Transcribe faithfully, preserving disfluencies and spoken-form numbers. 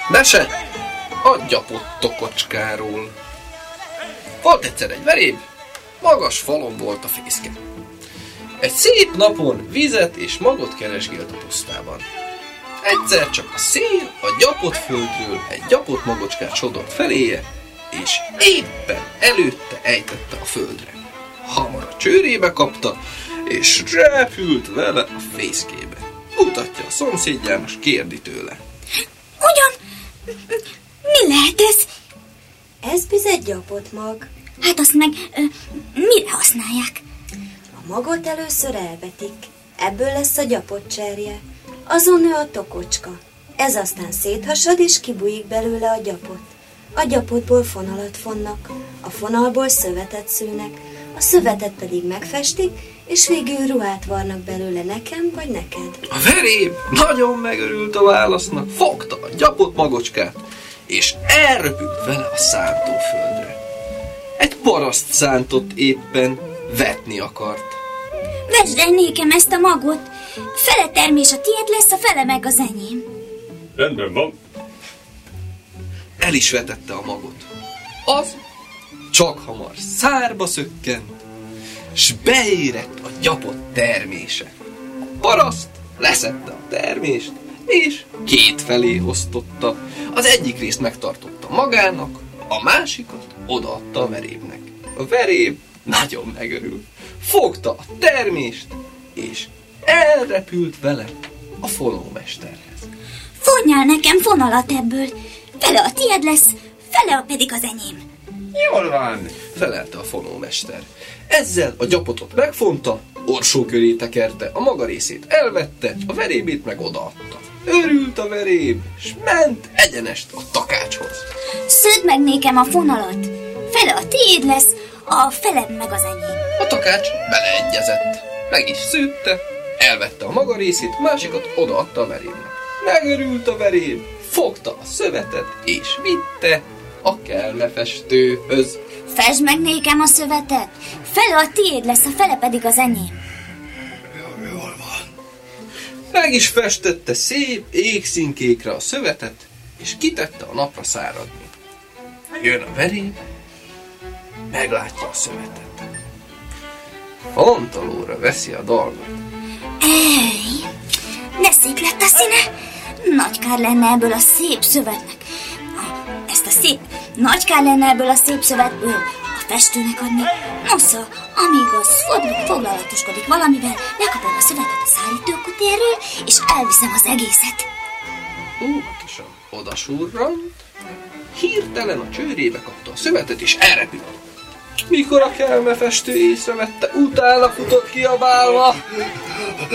Mese a gyapott tokocskáról. Volt egyszer egy veréb, magas falon volt a fészke. Egy szép napon vizet és magot keresgélt a pusztában. Egyszer csak a szél a gyapott földről egy gyapott magocskát sodort feléje, és éppen előtte ejtette a földre. Hamar a csőrébe kapta, és repült vele a fészkébe. Mutatja a szomszédjának, kérdi tőle. Ugyan, mi lehet ez? Ez bizony gyapott mag. Hát azt meg ö, mire használják? A magot először elvetik. Ebből lesz a gyapott cserje. Azon nő a tokocska. Ez aztán széthasad, és kibújik belőle a gyapot. A gyapotból fonalat fonnak, a fonalból szövetet szőnek, a szövetet pedig megfestik, és végül ruhát varnak belőle nekem vagy neked. A veréb nagyon megörült a válasznak, fogta a gyapott magocskát, és elröpült vele a szántóföldre. Egy paraszt szántott éppen, vetni akart. Vesd el nékem ezt a magot, fele termés a tiéd lesz, a fele meg az enyém. Rendben van. El is vetette a magot. Az csak hamar szárba szökkent, s beérett a gyapott termése. A paraszt leszedte a termést, és két felé osztotta. Az egyik részt megtartotta magának, a másikat odaadta a verébnek. A veréb nagyon megörült. Fogta a termést, és elrepült vele a fonómesterhez. Fonjál nekem fonalat ebből, fele a tiéd lesz, fele pedig az enyém. Jól van, felelte a fonómester. Ezzel a gyapotot megfonta, orsó köré tekerte, a maga részét elvette, a verébét meg odaadta. Örült a veréb, s ment egyenest a takácshoz. Sződ meg nékem a fonalat, fele a tiéd lesz, a feled meg az enyém. A takács beleegyezett, meg is szőtte, elvette a maga részét, a másikat odaadta a verébnek. Megörült a veréb, fogta a szövetet, és vitte a kelmefestőhöz. Fesd meg nékem a szövetet, fele a tiéd lesz, a fele pedig az enyém. Jól van. Meg is festette szép égszínkékre a szövetet, és kitette a napra száradni. Jön a veréb, meglátja a szövetet. Fontolóra veszi a dolgot. Ej, de szép lett a színe. Nagy kár lenne ebből a szép szövetnek. Ha ezt a szép, nagy kár lenne ebből a szép szövetből a festőnek adni. Nosza, amíg az fog, foglalatoskodik valamivel, lekapom a szövetet a szárítókutérről, és elviszem az egészet. Óvatosan odasurrant, hirtelen a csőrébe kapta a szövetet, és elrepült. Mikor a kelmefestő észrevette, utána futott kiabálva.